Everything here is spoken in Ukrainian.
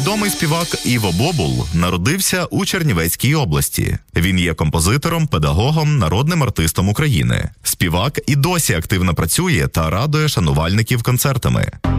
Відомий співак Іво Бобул народився у Чернівецькій області. Він є композитором, педагогом, народним артистом України. Співак і досі активно працює та радує шанувальників концертами.